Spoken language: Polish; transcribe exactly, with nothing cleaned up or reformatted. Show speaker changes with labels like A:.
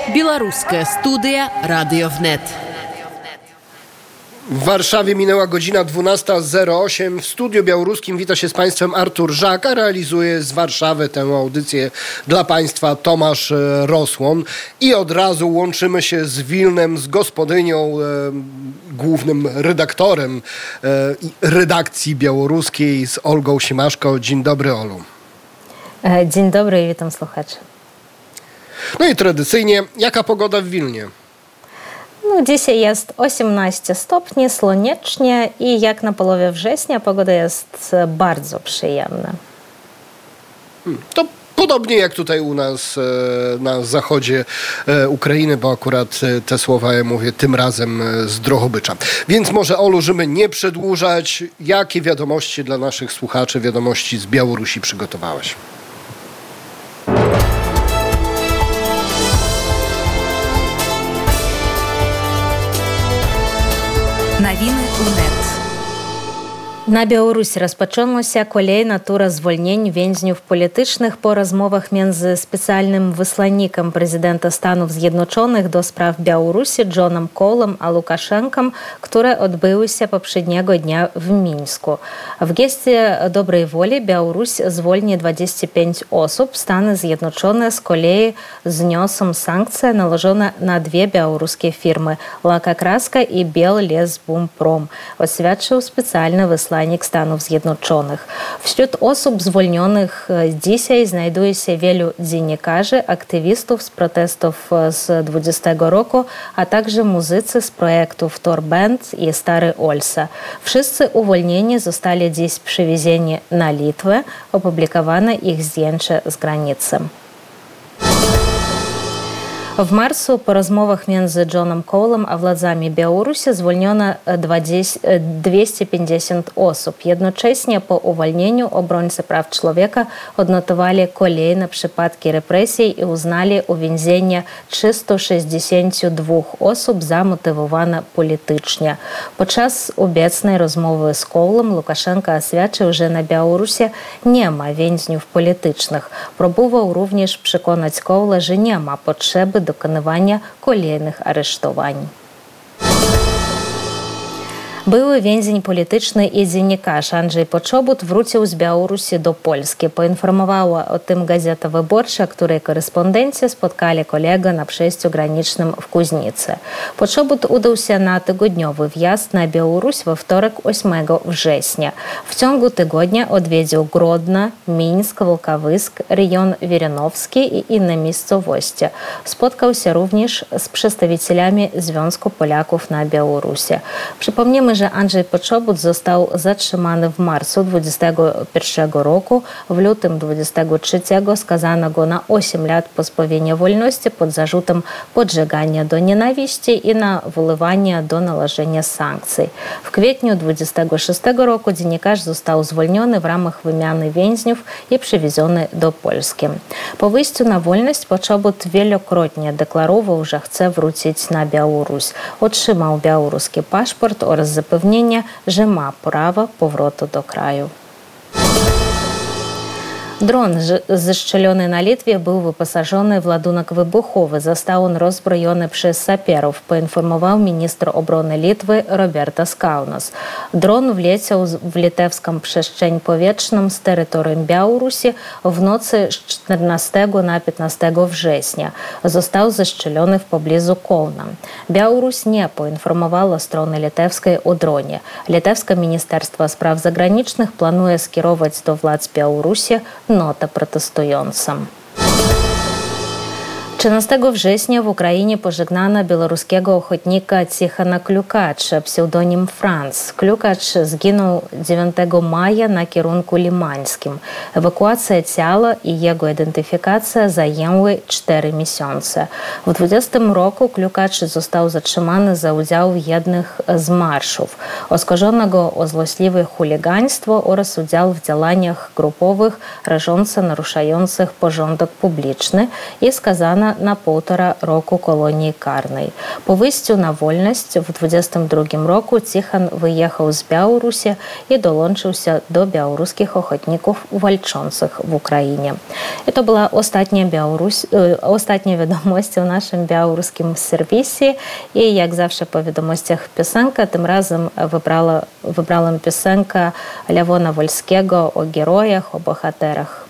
A: Białoruska studia Radio Wnet.
B: W Warszawie minęła godzina dwunasta zero osiem. W studiu białoruskim wita się z Państwem Artur Żak, a realizuje z Warszawy tę audycję dla Państwa Tomasz Rosłon. I od razu łączymy się z Wilnem, z gospodynią, e, głównym redaktorem e, redakcji białoruskiej, z Olgą Siemaszko. Dzień dobry, Olu.
C: Dzień dobry i witam słuchaczy.
B: No i tradycyjnie, jaka pogoda w Wilnie?
C: No, dzisiaj jest osiemnaście stopni, słonecznie i jak na połowie września pogoda jest bardzo przyjemna.
B: Hmm, to podobnie jak tutaj u nas na zachodzie Ukrainy, bo akurat te słowa ja mówię tym razem z Drohobycza. Więc może, Olu, żeby nie przedłużać, jakie wiadomości dla naszych słuchaczy, wiadomości z Białorusi przygotowałaś?
A: Новины УНЕТ.
C: На Білорусі розпочалося kolejna тура звольнень więźniów politycznych po rozmowach między specjalnym wysłannikiem prezydenta Stanów Zjednoczonych do spraw Białorusi Johnem Kołem a Łukaszenką, które odbyły się poprzedniego dnia w Mińsku. W geście dobrej woli Białoruś zwolni dwadzieścia pięć osób. Stany Zjednoczone z kolei zniosą sankcje nałożone na dwie białoruskie firmy Laka Kraska i Bielesbumprom, oświadczył specjalny wysłannik Stanów Zjednoczonych. Wśród osób zwolnionych dzisiaj znajduje się wielu dziennikarzy, aktywistów z protestów z dwudziestego roku, a także muzycy z projektów Tor Band i Stary Olsa. Wszyscy uwolnieni zostali dziś przywiezieni na Litwę. Opublikowane ich zdjęcie z granicy. W marcu po rozmowach między Johnem Kołem a władzami Białorusi zwolniono dwieście pięćdziesiąt osób. Jednocześnie po uwolnieniu obrońcy praw człowieka odnotowali kolejne przypadki represji i uznali uwięzienie trzystu sześćdziesięciu dwóch osób zamotywowane politycznie. Podczas obecnej rozmowy z Kołem Łukaszenka oświadczył, że na Białorusi nie ma więźniów politycznych. Próbował również przekonać Koła, że nie ma potrzeby dokonywania kolejnych aresztowań. Były więzień polityczny i dziennikarz Andrzej Poczobut wrócił z Białorusi do Polski. Poinformowała o tym Gazeta Wyborcza, której korespondenci spotkali kolegę na przejściu granicznym w Kuźnicy. Poczobut udał się na tygodniowy wjazd na Białoruś we wtorek ósmego września. W ciągu tygodnia odwiedził Grodno, Mińsk, Wolkowysk, rejon Wierenowski i inne miejscowości. Spotkał się również z przedstawicielami Związku Polaków na Białorusi. Przypomnijmy, że Andrzej Poczobut został zatrzymany w marcu dwudziestego pierwszego roku. W lutym dwudziestego trzeciego skazano go na osiem lat pozbawienia wolności pod zarzutem podżegania do nienawiści i na wylewanie do nałożenia sankcji. W kwietniu dwudziestego szóstego roku dziennikarz został zwolniony w ramach wymiany więźniów i przywieziony do Polski. Po wyjściu na wolność Poczobut wielokrotnie deklarował, że chce wrócić na Białoruś. Otrzymał białoruski paszport oraz zapewnienie, że ma prawo powrotu do kraju. Dron zestrzelony na Litwie był wyposażony w ładunek wybuchowy. Został on rozbrojony przez saperów, poinformował minister obrony Litwy Robertas Kaunas. Dron wleciał w litewską przestrzeń powietrzną z terytorium Białorusi w nocy z czternastego na piętnastego września. Został zestrzelony w pobliżu Kołna. Białoruś nie poinformowała strony litewskiej o dronie. Litewskie Ministerstwo Spraw Zagranicznych planuje skierować do władz Białorusi nota protestującym. trzynastego września w Ukrainie pożegnano białoruskiego ochotnika Tichana Klukacza, pseudonim Franz. Klukacz zginął dziewiątego maja na kierunku limańskim. Ewakuacja ciała i jego identyfikacja zajęły cztery miesiące. W dwudziestym roku Klukacz został zatrzymany za udział w jednych z marszów. Oskarżono go o złośliwe chuligaństwo oraz udział w działaniach grupowych rażąco naruszających porządek publiczny i skazano засуджана на півтора року колонії карної. По вийściu на вольність в двадцятому другому року Ціхан виїхав з Білорусі і долучився до білоруських охотників walczących в Україні. І це була остання, Білорусь, остання відомість у нашому білоруському сервісі. І, як завжди по відомостях пісенка, тим разом вибрала, вибрала пісенка Лявона Вольського о героях, о богатирах.